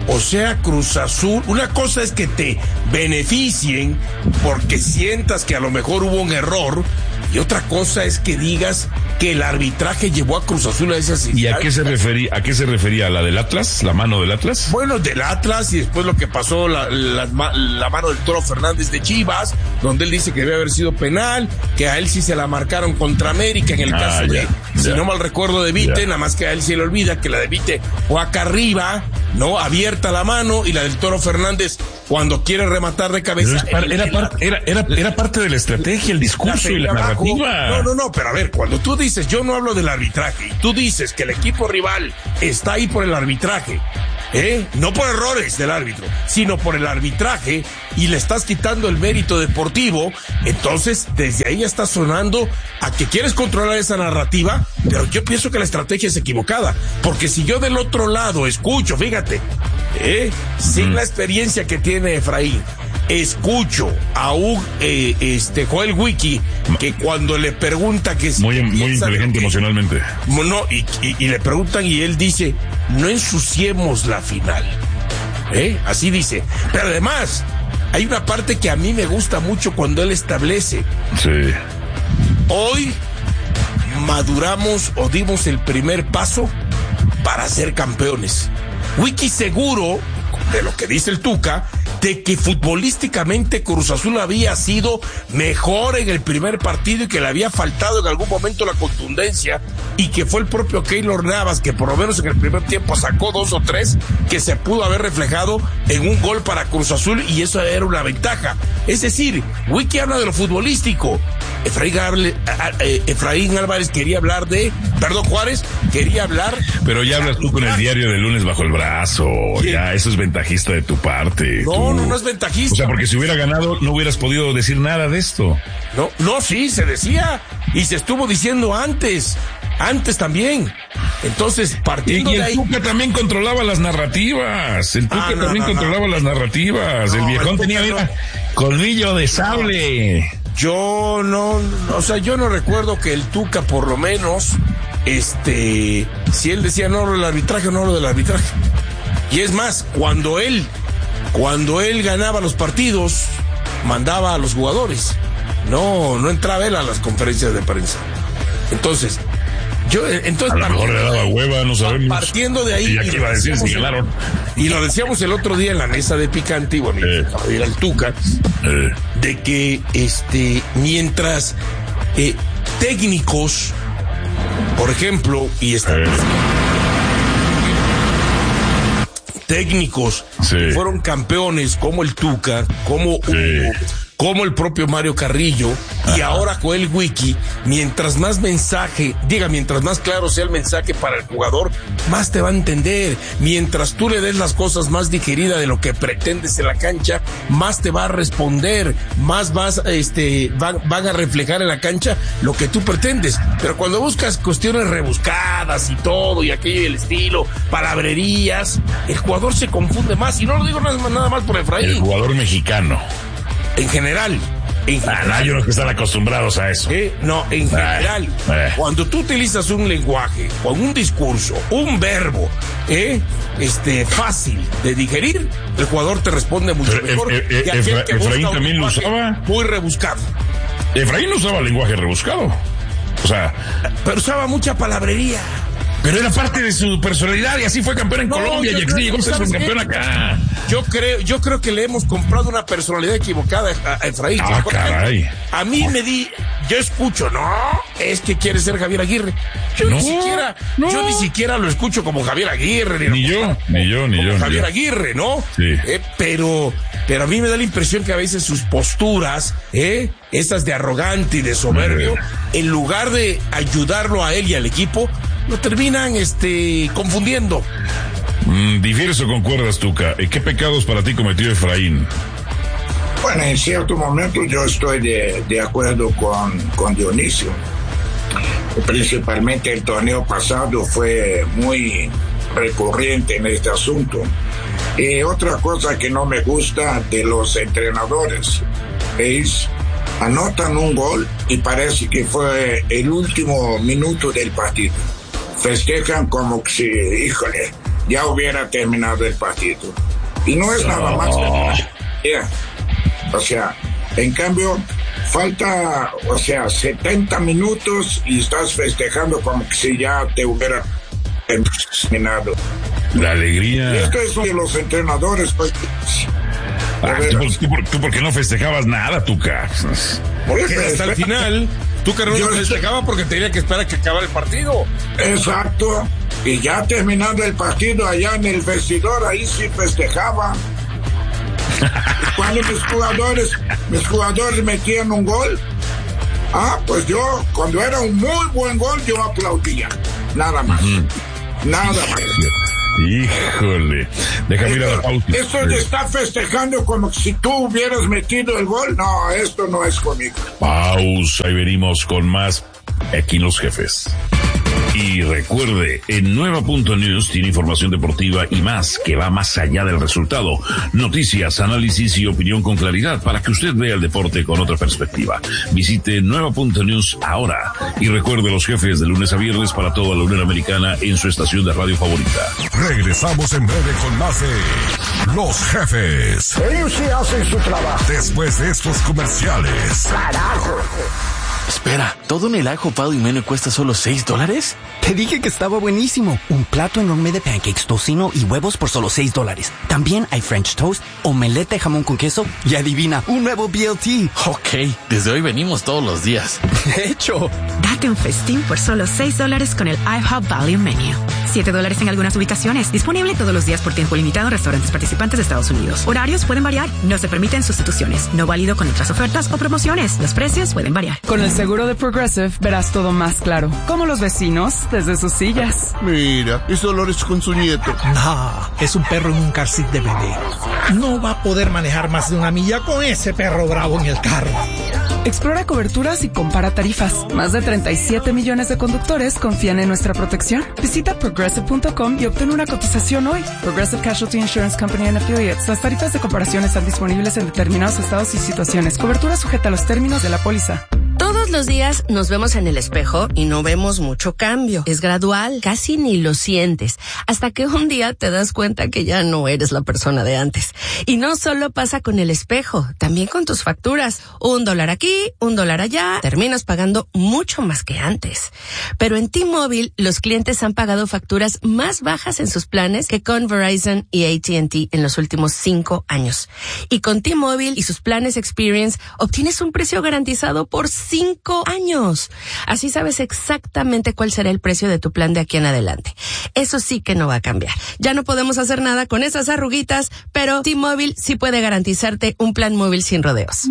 O sea, Cruz Azul, una cosa es que te beneficien porque sientas que a lo mejor hubo un error, y otra cosa es que digas que el arbitraje llevó a Cruz Azul a esa situación. ¿Y a qué se refería? ¿A la del Atlas? ¿La mano del Atlas? Bueno, del Atlas, y después lo que pasó, la mano del Toro Fernández de Chivas, donde él dice que debe haber sido penal, que a él sí se la marcaron contra América en el caso de, si no mal recuerdo, de Vite, nada más que a él se le olvida que la de Vite fue acá arriba, ¿no? Abierta la mano, y la del Toro Fernández cuando quiere rematar de cabeza. Era parte de la estrategia, el discurso y la narrativa. No, pero a ver, cuando tú dices, yo no hablo del arbitraje, y tú dices que el equipo rival está ahí por el arbitraje, no por errores del árbitro, sino por el arbitraje, y le estás quitando el mérito deportivo, entonces desde ahí ya está sonando a que quieres controlar esa narrativa, pero yo pienso que la estrategia es equivocada, porque si yo del otro lado escucho, fíjate, sin la experiencia que tiene Efraín, escucho a un Joel Wiki, que cuando le pregunta que muy inteligente emocionalmente, no, y le preguntan y él dice, no ensuciemos la final, así dice. Pero además hay una parte que a mí me gusta mucho cuando él establece, hoy maduramos o dimos el primer paso para ser campeones. Wiki seguro de lo que dice el Tuca, de que futbolísticamente Cruz Azul había sido mejor en el primer partido y que le había faltado en algún momento la contundencia, y que fue el propio Keylor Navas que por lo menos en el primer tiempo sacó 2 o 3 que se pudo haber reflejado en un gol para Cruz Azul, y eso era una ventaja. Es decir, Wiki habla de lo futbolístico. Efraín Álvarez quería hablar Juárez quería hablar. Pero ya hablas tú con el diario del lunes bajo el brazo. ¿Quién? Ya, eso es ventajista de tu parte. No es ventajista. O sea, porque si hubiera ganado no hubieras podido decir nada de esto. No, sí, se decía. Y se estuvo diciendo antes también. Entonces, partiendo de ahí. Y el Tuca también controlaba las narrativas. El viejón tenía, mira, colmillo de sable. Yo no recuerdo que el Tuca, por lo menos, si él decía no lo del arbitraje. Y es más, cuando él ganaba los partidos, mandaba a los jugadores. No entraba él a las conferencias de prensa. Entonces, a lo mejor le daba hueva, no sabemos. Partiendo de ahí, y aquí iba a decir si ganaron. Y lo decíamos el otro día en la mesa de Picante, y bueno, era el Tuca, de que mientras técnicos, por ejemplo, técnicos fueron campeones como el Tuca, como Hugo, como el propio Mario Carrillo, y ahora Joel Wiki, mientras más claro sea el mensaje para el jugador, más te va a entender. Mientras tú le des las cosas más digeridas de lo que pretendes en la cancha, más te va a responder, más van a reflejar en la cancha lo que tú pretendes. Pero cuando buscas cuestiones rebuscadas y todo, y aquello y el estilo, palabrerías, el jugador se confunde más, y no lo digo nada más por Efraín. El jugador mexicano. En general. Hay unos que están acostumbrados a eso. En general, cuando tú utilizas un lenguaje, o un discurso, un verbo, fácil de digerir, el jugador te responde mucho mejor. Efraín también lo usaba. Muy rebuscado. Efraín no usaba lenguaje rebuscado. O sea, pero usaba mucha palabrería. Pero era parte de su personalidad, y así fue campeón en Colombia, y aquí llegó a ser campeón acá. Yo creo que le hemos comprado una personalidad equivocada a Efraín. Caray. A mí yo escucho, es que quiere ser Javier Aguirre. Yo ni siquiera lo escucho como Javier Aguirre. Ni yo. Javier Aguirre, ¿no? Sí. Pero a mí me da la impresión que a veces sus posturas, esas de arrogante y de soberbio, en lugar de ayudarlo a él y al equipo, lo terminan confundiendo. ¿Difieres o concuerdas, Tuca? ¿Qué pecados para ti cometió Efraín? Bueno, en cierto momento yo estoy de acuerdo con Dionisio. Principalmente el torneo pasado fue muy recurrente en este asunto. Y otra cosa que no me gusta de los entrenadores es anotan un gol y parece que fue el último minuto del partido. Festejan como que, ya hubiera terminado el partido. Y no es nada más que... O sea, en cambio, falta, 70 minutos y estás festejando como que si ya te hubiera terminado. La alegría. Esto es de los entrenadores, pues. ¿Tú por qué no festejabas nada, Tuca? Porque hasta el final, Tuca no festejaba porque tenía que esperar a que acabara el partido. Exacto. Y ya terminando el partido allá en el vestidor, ahí sí festejaba. Y cuando mis jugadores metían un gol, pues yo, cuando era un muy buen gol, yo aplaudía. Nada más. Nada más. Híjole, déjame ir a la pausa. Esto de estar festejando como si tú hubieras metido el gol, no, esto no es conmigo. Pausa y venimos con más aquí en Los Jefes. Y recuerde, en Nueva.News tiene información deportiva y más que va más allá del resultado. Noticias, análisis y opinión con claridad para que usted vea el deporte con otra perspectiva. Visite Nueva.News ahora. Y recuerde Los Jefes de lunes a viernes para toda la Unión Americana en su estación de radio favorita. Regresamos en breve con más de Los Jefes. Ellos sí hacen su trabajo. Después de estos comerciales. ¡Carajo! Espera, ¿todo en el ajo, y menú cuesta solo $6? Te dije que estaba buenísimo. Un plato enorme de pancakes, tocino y huevos por solo $6. También hay French toast, omelette de jamón con queso y adivina, un nuevo BLT. Ok, desde hoy venimos todos los días. De hecho. Date un festín por solo $6 con el IHOP Value Menu. $7 en algunas ubicaciones. Disponible todos los días por tiempo limitado en restaurantes participantes de Estados Unidos. Horarios pueden variar. No se permiten sustituciones. No válido con otras ofertas o promociones. Los precios pueden variar. Con el seguro de Progressive verás todo más claro. Como los vecinos desde sus sillas. Mira, es Dolores con su nieto. No, es un perro en un car seat de bebé. No va a poder manejar más de 1 milla con ese perro bravo en el carro. Explora coberturas y compara tarifas. Más de 37 millones de conductores confían en nuestra protección. Visita Progressive.com y obtén una cotización hoy. Progressive Casualty Insurance Company and Affiliates. Las tarifas de comparación están disponibles en determinados estados y situaciones. Cobertura sujeta a los términos de la póliza. Todos los días nos vemos en el espejo y no vemos mucho cambio. Es gradual, casi ni lo sientes, hasta que un día te das cuenta que ya no eres la persona de antes. Y no solo pasa con el espejo, también con tus facturas. $1 aquí, $1 allá, terminas pagando mucho más que antes. Pero en T-Mobile, los clientes han pagado facturas más bajas en sus planes que con Verizon y AT&T en los últimos 5 años. Y con T-Mobile y sus planes Experience, obtienes un precio garantizado por 5 años. Así sabes exactamente cuál será el precio de tu plan de aquí en adelante. Eso sí que no va a cambiar. Ya no podemos hacer nada con esas arruguitas, pero T-Mobile sí puede garantizarte un plan móvil sin rodeos.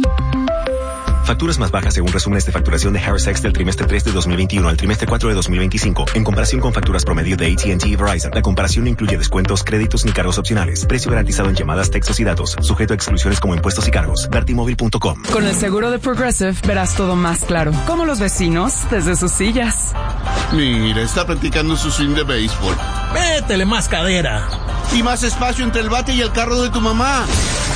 Facturas más bajas según resúmenes de facturación de Harris X del trimestre 3 de 2021 al trimestre 4 de 2025, en comparación con facturas promedio de AT&T y Verizon. La comparación no incluye descuentos, créditos ni cargos opcionales. Precio garantizado en llamadas, textos y datos. Sujeto a exclusiones como impuestos y cargos. Vertimóvil.com. Con el seguro de Progressive verás todo más claro. Como los vecinos desde sus sillas. Mira, está practicando su swing de béisbol. Métele más cadera. Y más espacio entre el bate y el carro de tu mamá.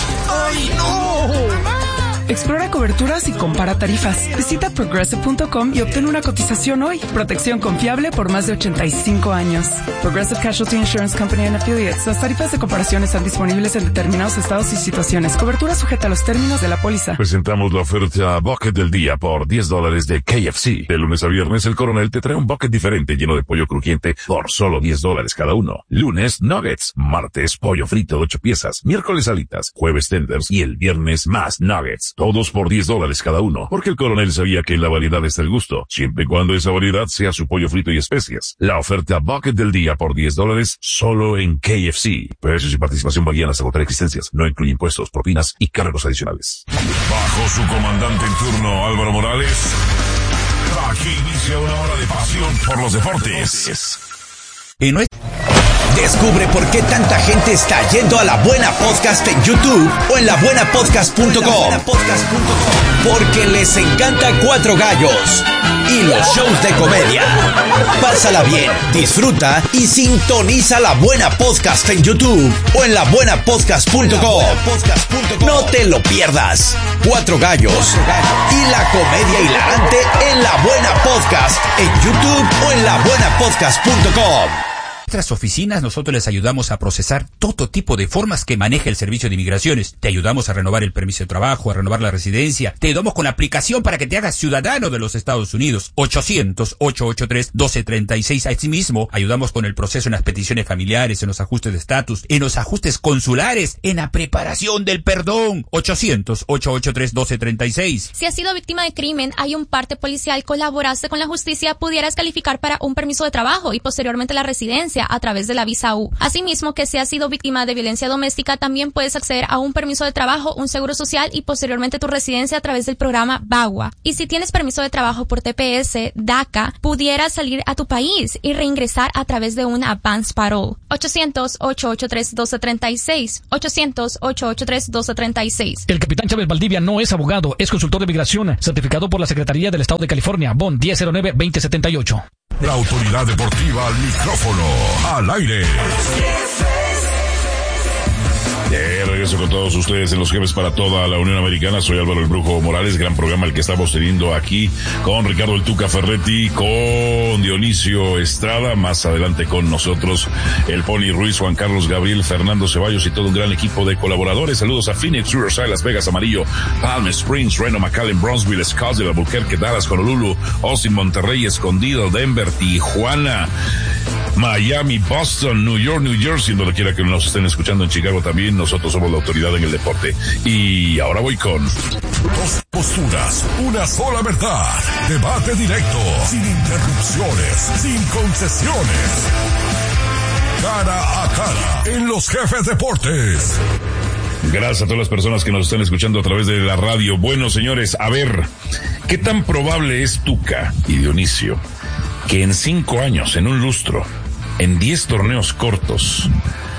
¡Ay, no! ¡Mamá! Explora coberturas y compara tarifas. Visita Progressive.com y obtén una cotización hoy. Protección confiable por más de 85 años. Progressive Casualty Insurance Company and Affiliates. Las tarifas de comparación están disponibles en determinados estados y situaciones. Cobertura sujeta a los términos de la póliza. Presentamos la oferta Bucket del Día por $10 de KFC. De lunes a viernes, el Coronel te trae un bucket diferente lleno de pollo crujiente por solo $10 cada uno. Lunes, nuggets. Martes, pollo frito de 8 piezas. Miércoles, alitas. Jueves, tenders. Y el viernes, más nuggets. Todos por $10 cada uno, porque el Coronel sabía que en la variedad está el gusto, siempre y cuando esa variedad sea su pollo frito y especias. La oferta Bucket del Día por $10 solo en KFC. Precios y participación varían hasta agotar existencias. No incluye impuestos, propinas y cargos adicionales. Bajo su comandante en turno, Álvaro Morales, aquí inicia una hora de pasión por los deportes. Y no es... Descubre por qué tanta gente está yendo a La Buena Podcast en YouTube o en labuenapodcast.com. Porque les encanta Cuatro Gallos y los shows de comedia. Pásala bien, disfruta y sintoniza La Buena Podcast en YouTube o en labuenapodcast.com. No te lo pierdas. Cuatro Gallos y la comedia hilarante en La Buena Podcast en YouTube o en labuenapodcast.com. nuestras oficinas nosotros les ayudamos a procesar todo tipo de formas que maneja el Servicio de Inmigraciones. Te ayudamos a renovar el permiso de trabajo, a renovar la residencia. Te ayudamos con la aplicación para que te hagas ciudadano de los Estados Unidos. 800-883-1236. Asimismo, ayudamos con el proceso en las peticiones familiares, en los ajustes de estatus, en los ajustes consulares, en la preparación del perdón. 800-883-1236. Si has sido víctima de crimen, hay un parte policial, colaboraste con la justicia, pudieras calificar para un permiso de trabajo y posteriormente la residencia a través de la visa U. Asimismo, que si has sido víctima de violencia doméstica, también puedes acceder a un permiso de trabajo, un seguro social y posteriormente tu residencia a través del programa VAWA. Y si tienes permiso de trabajo por TPS, DACA, pudieras salir a tu país y reingresar a través de una advance parole. 800-883-1236. 800-883-1236. El capitán Chávez Valdivia no es abogado, es consultor de migración, certificado por la Secretaría del Estado de California, BON 1009-2078. La autoridad deportiva al micrófono, al aire. Regreso con todos ustedes en los Jefes para toda la Unión Americana. Soy Álvaro el Brujo Morales. Gran programa el que estamos teniendo aquí con Ricardo el Tuca Ferretti, con Dionisio Estrada, más adelante con nosotros el Pony Ruiz, Juan Carlos Gabriel, Fernando Ceballos y todo un gran equipo de colaboradores. Saludos a Phoenix, Riverside, Las Vegas, Amarillo, Palm Springs, Reno, McAllen, Bronzeville, Scottsdale, Albuquerque, Dallas, Honolulu, Austin, Monterrey, Escondido, Denver, Tijuana, Miami, Boston, New York, New Jersey, donde quiera que nos estén escuchando, en Chicago también. Nosotros somos la autoridad en el deporte. Y ahora voy con... Dos posturas, una sola verdad. Debate directo, sin interrupciones, sin concesiones. Cara a cara, en los Jefes Deportes. Gracias a todas las personas que nos están escuchando a través de la radio. Bueno, señores, a ver, ¿qué tan probable es, Tuca y Dionisio, que en 5 años, en un lustro, en 10 torneos cortos,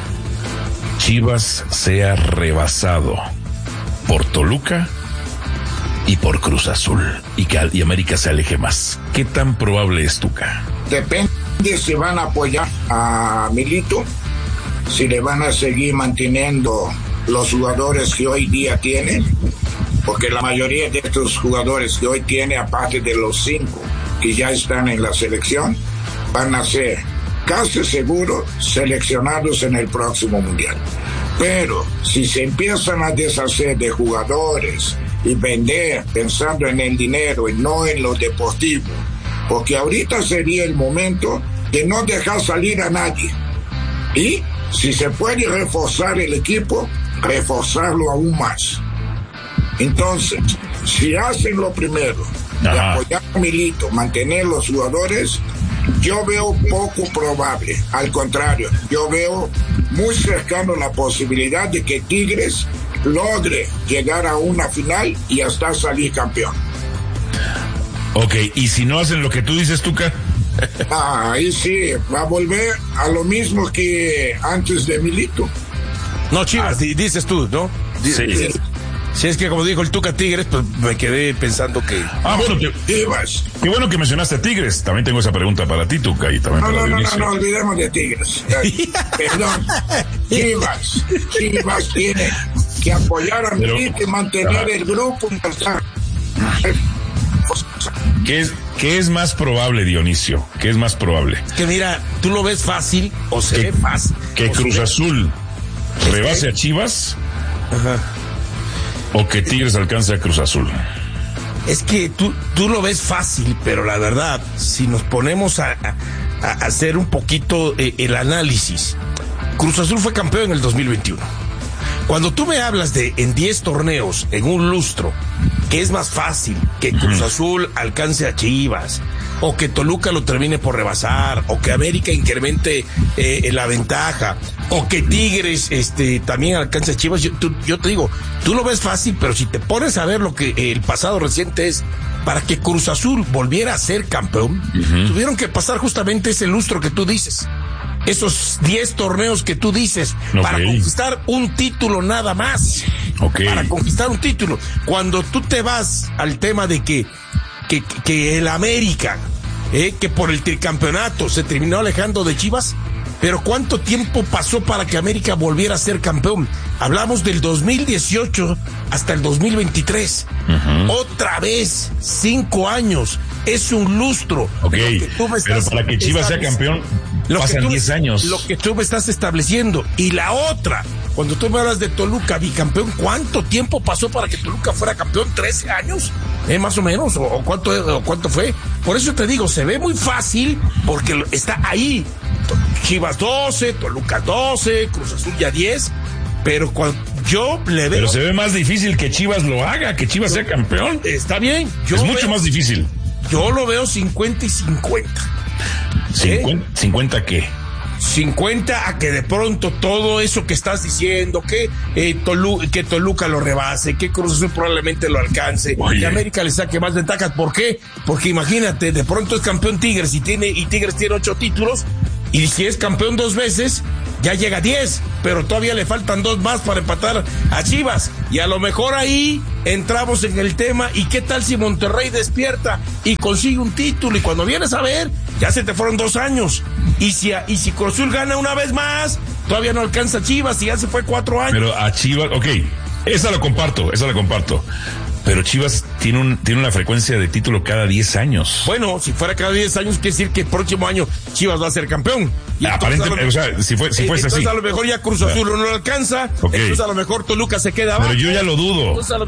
Chivas sea rebasado por Toluca y por Cruz Azul y América se aleje más? ¿Qué tan probable es, Tuca? Depende si van a apoyar a Milito, si le van a seguir manteniendo los jugadores que hoy día tienen, porque la mayoría de estos jugadores que hoy tiene, aparte de los 5 que ya están en la selección, van a ser casi seguro seleccionados en el próximo mundial. Pero si se empiezan a deshacer de jugadores y vender pensando en el dinero y no en lo deportivo, porque ahorita sería el momento de no dejar salir a nadie, y si se puede reforzar el equipo, reforzarlo aún más. Entonces, si hacen lo primero de apoyar a Milito, mantener los jugadores, yo veo poco probable. Al contrario, yo veo muy cercano la posibilidad de que Tigres logre llegar a una final y hasta salir campeón. Ok, ¿y si no hacen lo que tú dices, Tuca? Ahí sí, va a volver a lo mismo que antes de Milito. No, Chivas, dices tú, ¿no? Sí. Si es que como dijo el Tuca Tigres, pues me quedé pensando que... bueno, qué bueno que mencionaste a Tigres. También tengo esa pregunta para ti, Tuca, y también para Dionisio. No, olvidemos de Tigres. Perdón. Chivas tiene que apoyar a Milito y mantener el grupo. ¿Qué es más probable, Dionisio? ¿Qué es más probable? Que mira, tú lo ves fácil o se ve fácil. Que Cruz Azul rebase a Chivas. ¿O que Tigres alcance a Cruz Azul? Es que tú lo ves fácil, pero la verdad, si nos ponemos a hacer un poquito el análisis, Cruz Azul fue campeón en el 2021. Cuando tú me hablas de en 10 torneos, en un lustro, que es más fácil que Cruz Azul alcance a Chivas, o que Toluca lo termine por rebasar, o que América incremente la ventaja, o que Tigres también alcance a Chivas, yo te digo, tú lo ves fácil, pero si te pones a ver lo que el pasado reciente es, para que Cruz Azul volviera a ser campeón, tuvieron que pasar justamente ese lustro que tú dices. Esos 10 torneos que tú dices, para conquistar un título nada más. Para conquistar un título. Cuando tú te vas al tema de que el América, que por el tricampeonato se terminó alejando de Chivas, Pero ¿cuánto tiempo pasó para que América volviera a ser campeón? Hablamos del 2018 hasta el 2023. Otra vez, 5 años. Es un lustro. Ok, pero para que Chivas sea campeón, pasan 10 años. Lo que tú me estás estableciendo. Y la otra, cuando tú me hablas de Toluca, bicampeón, ¿cuánto tiempo pasó para que Toluca fuera campeón? ¿13 años? Más o menos, o cuánto fue. Por eso te digo, se ve muy fácil porque está ahí. Chivas 12, Toluca 12, Cruz Azul ya 10, pero cuando yo le veo... Pero se ve más difícil que Chivas lo haga, que Chivas sea campeón. Está bien. Es mucho más difícil. Yo lo veo 50 y 50. ¿50 qué? 50 a que de pronto todo eso que estás diciendo, que Toluca lo rebase, que Cruz Azul probablemente lo alcance, que América le saque más ventajas. ¿Por qué? Porque imagínate, de pronto es campeón Tigres y Tigres tiene 8 títulos, y si es campeón 2 veces, ya llega a 10, pero todavía le faltan 2 más para empatar a Chivas, y a lo mejor ahí entramos en el tema, y qué tal si Monterrey despierta y consigue un título, y cuando vienes a ver, ya se te fueron 2 años, y si Cruz Azul gana una vez más, todavía no alcanza a Chivas, y ya se fue 4 años. Pero a Chivas, ok, esa la comparto, pero Chivas tiene una frecuencia de título cada 10 años. Bueno, si fuera cada 10 años, quiere decir que el próximo año Chivas va a ser campeón. Y aparentemente, o sea, si fuese así. Entonces a lo mejor ya Cruz Azul no lo alcanza, entonces a lo mejor Toluca se queda abajo. Pero yo ya lo dudo.